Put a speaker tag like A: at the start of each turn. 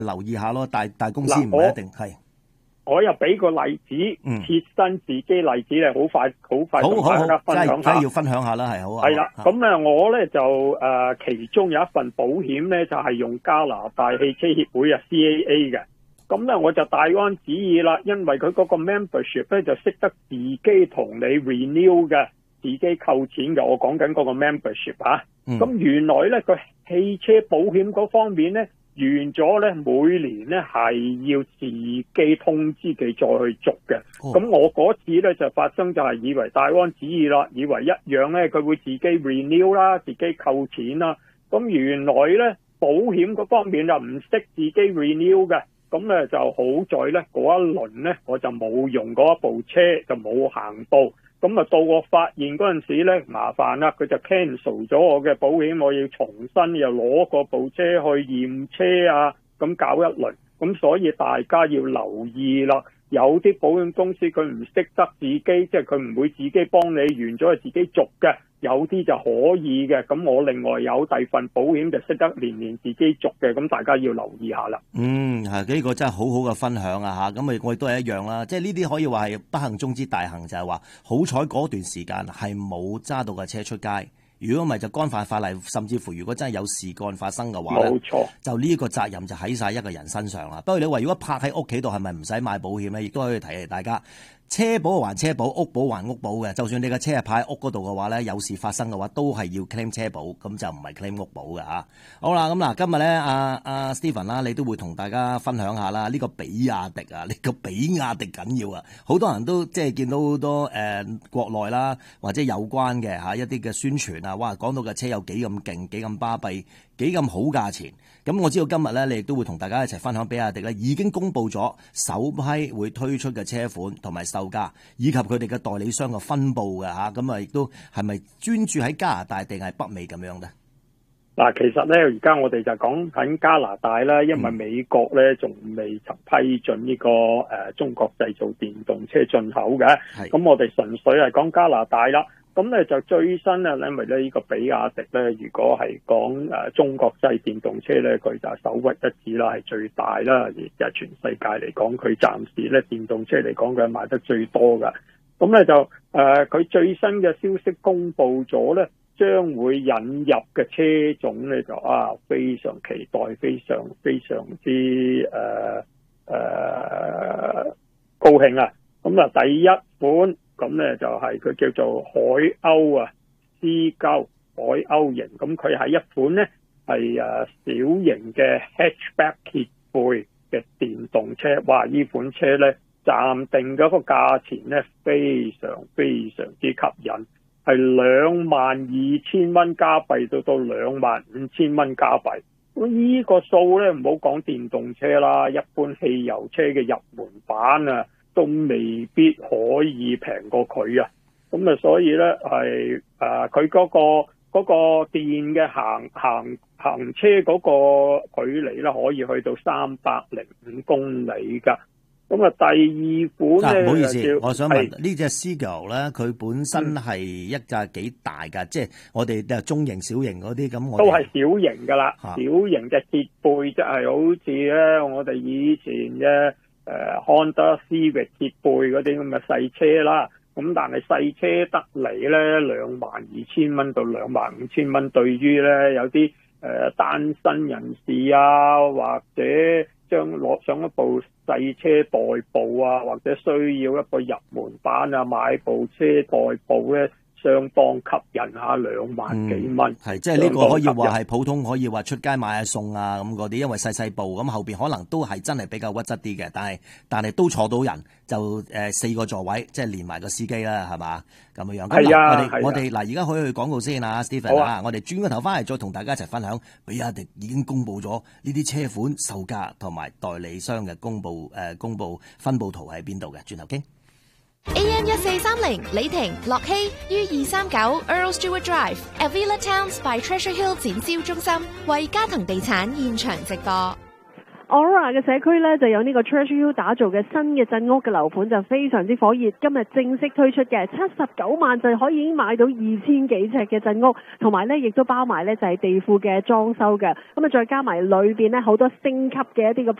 A: 留意下咯，大公司唔係一定係。
B: 我又俾個例子，切身自己例子咧，好快同大家分享下。
A: 梗係要分享下啦，係好啊。
B: 係啦，咁咧我咧就其中有一份保險咧，就係用加拿大汽車協會CAA 嘅。咁咧我就大安旨意啦，因為佢嗰個 membership 咧就識得自己同你 renew 嘅，自己扣錢嘅。我講緊嗰個 membership 啊。咁原來咧個汽車保險嗰方面咧，完咗咧，每年咧係要自己通知佢再去續嘅。咁我嗰次咧就發生就係以為大安旨意啦，以為一樣咧佢會自己 renew 啦，自己扣錢啦。咁原來咧保險嗰方面就唔識自己 renew 嘅。咁咧就好在咧嗰一輪咧我就冇用嗰一部車，就冇行到。咁啊到我發現嗰陣時咧麻煩啦，佢就 cancel 咗我嘅保險，我要重新又攞嗰部車去驗車啊，咁搞一輪。咁所以大家要留意啦，有啲保險公司佢唔識得自己，即係佢唔會自己幫你完咗係自己續嘅，有啲就可以嘅。咁我另外有第二份保險就識得年年自己續嘅，咁大家要留意下啦。
A: 係呢個真係好好嘅分享啊嚇！咁我亦都係一樣啦，即係呢啲可以話係不幸中之大幸，就係話好彩嗰段時間係冇揸到架車出街。如果唔係就干犯法例，甚至乎如果真係有事幹發生嘅話咧，冇錯，就呢個責任就喺晒一個人身上啦。不過你話如果泊喺屋企度係咪唔使買保險咧？亦都可以提提大家。車保還車保，屋保還屋保嘅。就算你嘅車係泊喺屋嗰度嘅話咧，有事發生嘅話，都係要 claim 車保，咁就唔係 claim 屋保嘅嚇。好啦，咁嗱，今日咧，阿 Stephen 啦，你都會同大家分享下啦。呢個比亞迪啊，呢個比亞迪緊要啊！好多人都即係見到好多國內啦，或者有關嘅嚇一啲嘅宣傳啊，哇，講到嘅車有幾咁勁，幾咁巴閉，幾咁好價錢。咁我知道今日咧，你亦都會同大家一齊分享比亞迪咧已經公布咗首批會推出嘅車款同埋售價，以及佢哋嘅代理商嘅分佈嘅嚇。咁啊，亦都係咪專注喺加拿大定係北美咁樣咧？
B: 嗱，其實咧，而家我哋就講緊加拿大啦，因為美國咧仲未曾批准呢個中國製造電動車進口嘅。咁我哋純粹係講加拿大啦。咁咧就最新啊，因為咧呢個比亞迪咧，如果係講中國製電動車咧，佢就首屈一指啦，係最大啦，而係全世界嚟講，佢暫時咧電動車嚟講佢係賣得最多噶。咁咧就佢最新嘅消息公布咗咧，將會引入嘅車種咧就非常期待，非常之高興啊！咁啊第一款。咁咧就係佢叫做海鷗啊，C9海鷗型，咁佢係一款咧係小型嘅 hatchback 揭背嘅電動車。哇！呢款車咧暫定嗰個價錢咧非常之吸引，係22,000蚊加幣到25,000蚊加幣。咁呢個數咧唔好講電動車啦，一般汽油車嘅入門版啊，都未必可以平過佢啊！咁啊，所以咧係佢嗰個電嘅行車嗰個距離咧，可以去到305公里噶。咁啊，第二款咧，
A: 唔好意思，我想問呢隻 C9咧，佢本身係一架幾大噶？即係我哋中型、小型嗰啲咁，我
B: 都係小型噶啦，小型嘅揭背即係好似咧我哋以前嘅Honda Civic 揭背嗰啲咁嘅細車啦。咁但係細車得嚟咧22,000蚊到25,000蚊，對於咧有啲單身人士啊，或者將攞上一部細車代步啊，或者需要一個入門版啊，買部車代步咧，相當吸引下2萬幾蚊。
A: 係即係呢個可以話係普通，可以話出街買下餸啊咁嗰啲，因為細部咁後邊可能都係真係比較屈質啲嘅，但係都坐到人，就4個座位，即係連埋個司機啦，係嘛咁樣樣。係啊，我哋嗱而家可以去廣告先啊 ，Stephen 啊，我哋轉個頭翻嚟再同大家一齊分享，比亞迪已經公布咗呢啲車款售價同埋代理商嘅公布分佈圖喺邊度嘅，轉頭傾。
C: AM 1430李婷、樂希於239 Earl Stewart Drive Avila Towns by Treasure Hill 展銷中心為嘉騰地產現場直播。
D: Aurora 嘅社區咧就有呢個 Treasure Hill 打造嘅新嘅鎮屋嘅樓盤就非常之火熱，今日正式推出嘅79萬就可以已經買到2000幾尺嘅鎮屋，同埋咧亦都包埋咧就係地庫嘅裝修嘅，咁啊再加埋裏邊咧好多升級嘅一啲嘅